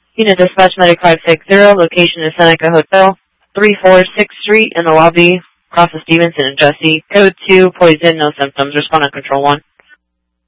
Unit Dispatch Medic 560, location is Seneca Hotel, 346th Street in the lobby, across the Stevenson and Jesse. Code 2, poison, no symptoms. Respond on Control 1.